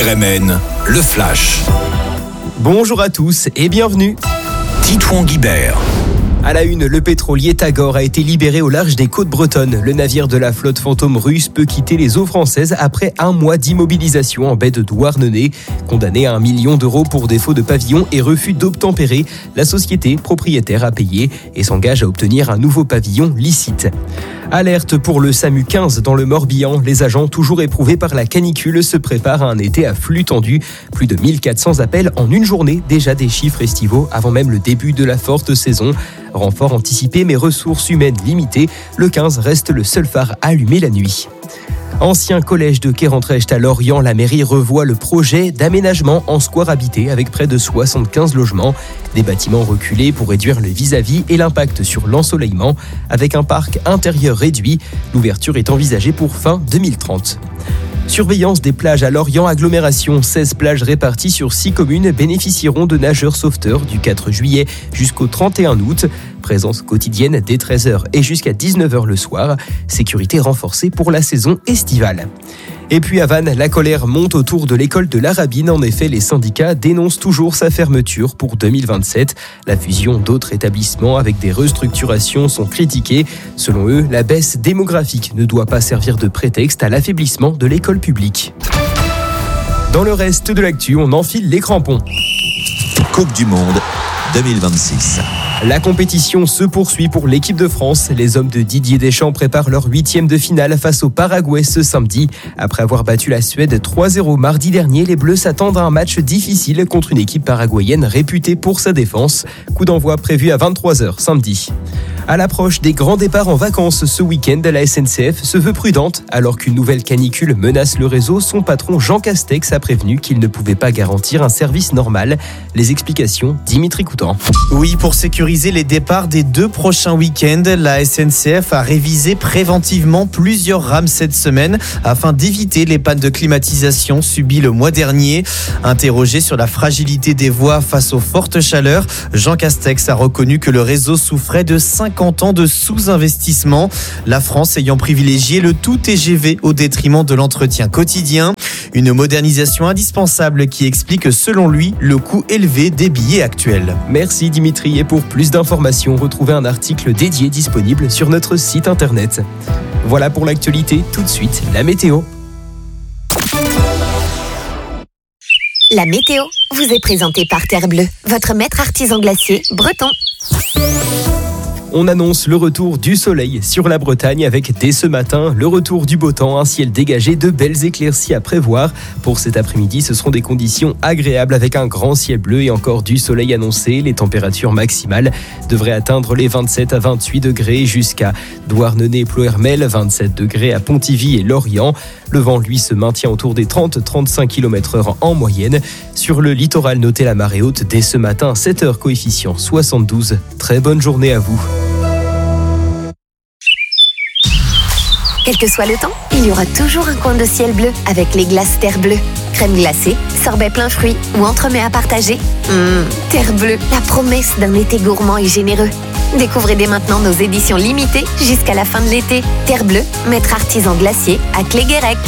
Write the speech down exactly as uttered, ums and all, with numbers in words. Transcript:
R M N, le Flash. Bonjour à tous et bienvenue. Titouan Guibert. À la une, le pétrolier Tagor a été libéré au large des côtes bretonnes. Le navire de la flotte fantôme russe peut quitter les eaux françaises après un mois d'immobilisation en baie de Douarnenez. Condamné à un million d'euros pour défaut de pavillon et refus d'obtempérer, la société propriétaire a payé et s'engage à obtenir un nouveau pavillon licite. Alerte pour le SAMU quinze dans le Morbihan. Les agents, toujours éprouvés par la canicule, se préparent à un été à flux tendu. Plus de mille quatre cents appels en une journée, déjà des chiffres estivaux avant même le début de la forte saison. Renfort anticipé mais ressources humaines limitées, le quinze reste le seul phare allumé la nuit. Ancien collège de Quérantrecht à Lorient, la mairie revoit le projet d'aménagement en square habité avec près de soixante-quinze logements. Des bâtiments reculés pour réduire le vis-à-vis et l'impact sur l'ensoleillement. Avec un parc intérieur réduit, l'ouverture est envisagée pour fin deux mille trente. Surveillance des plages à Lorient, agglomération. seize plages réparties sur six communes bénéficieront de nageurs sauveteurs du quatre juillet jusqu'au trente et un août. Présence quotidienne dès treize heures et jusqu'à dix-neuf heures le soir. Sécurité renforcée pour la saison estivale. Et puis à Vannes, la colère monte autour de l'école de l'Arabine. En effet, les syndicats dénoncent toujours sa fermeture pour deux mille vingt-sept. La fusion d'autres établissements avec des restructurations sont critiquées. Selon eux, la baisse démographique ne doit pas servir de prétexte à l'affaiblissement de l'école publique. Dans le reste de l'actu, on enfile les crampons. Coupe du Monde deux mille vingt-six. La compétition se poursuit pour l'équipe de France. Les hommes de Didier Deschamps préparent leur huitième de finale face au Paraguay ce samedi. Après avoir battu la Suède trois zéro mardi dernier, les Bleus s'attendent à un match difficile contre une équipe paraguayenne réputée pour sa défense. Coup d'envoi prévu à vingt-trois heures samedi. À l'approche des grands départs en vacances ce week-end, la S N C F se veut prudente. Alors qu'une nouvelle canicule menace le réseau, son patron Jean Castex a prévenu qu'il ne pouvait pas garantir un service normal. Les explications, Dimitri Coutan. Oui, pour sécuriser les départs des deux prochains week-ends, la S N C F a révisé préventivement plusieurs rames cette semaine afin d'éviter les pannes de climatisation subies le mois dernier. Interrogé sur la fragilité des voies face aux fortes chaleurs, Jean Castex a reconnu que le réseau souffrait de cinquante ans de sous-investissement, la France ayant privilégié le tout T G V au détriment de l'entretien quotidien. Une modernisation indispensable qui explique selon lui le coût élevé des billets actuels. Merci Dimitri, et pour plus d'informations, retrouvez un article dédié disponible sur notre site internet. Voilà pour l'actualité, tout de suite la météo. La météo vous est présentée par Terre Bleue, votre maître artisan glacier breton. On annonce le retour du soleil sur la Bretagne avec dès ce matin le retour du beau temps, un ciel dégagé, de belles éclaircies à prévoir. Pour cet après-midi, ce seront des conditions agréables avec un grand ciel bleu et encore du soleil annoncé. Les températures maximales devraient atteindre les vingt-sept à vingt-huit degrés jusqu'à Douarnenez et Ploërmel, vingt-sept degrés à Pontivy et Lorient. Le vent, lui, se maintient autour des trente à trente-cinq kilomètres heure en moyenne. Sur le littoral, notez la marée haute dès ce matin, sept heures, coefficient soixante-douze. Très bonne journée à vous. Quel que soit le temps, il y aura toujours un coin de ciel bleu avec les glaces Terre Bleue. Crème glacée, sorbet plein fruits ou entremets à partager. Mmh, Terre Bleue, la promesse d'un été gourmand et généreux. Découvrez dès maintenant nos éditions limitées jusqu'à la fin de l'été. Terre Bleue, maître artisan glacier à Cléguérec.